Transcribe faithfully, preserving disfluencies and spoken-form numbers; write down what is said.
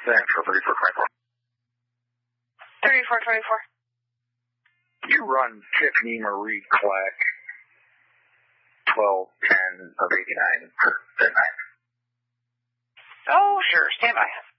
Central thirty-four twenty-four. thirty-four twenty-four. You run Tiffany Marie Clack, twelve ten of eighty-nine for ten nine. Oh, sure. Stand by.